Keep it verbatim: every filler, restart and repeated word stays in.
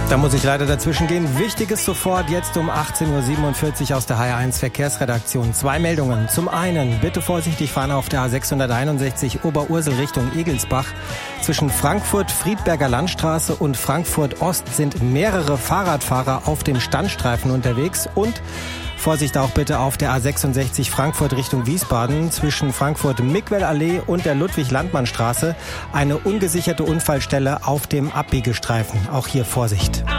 Da muss ich leider dazwischen gehen. Wichtiges sofort jetzt um achtzehn Uhr siebenundvierzig aus der H R eins Verkehrsredaktion. Zwei Meldungen. Zum einen, bitte vorsichtig fahren auf der A sechshunderteinundsechzig Oberursel Richtung Egelsbach. Zwischen Frankfurt-Friedberger Landstraße und Frankfurt-Ost sind mehrere Fahrradfahrer auf dem Standstreifen unterwegs. Und Vorsicht auch bitte auf der A sechsundsechzig Frankfurt Richtung Wiesbaden zwischen Frankfurt-Mickwell-Allee und der Ludwig-Landmann-Straße. Eine ungesicherte Unfallstelle auf dem Abbiegestreifen. Auch hier Vorsicht.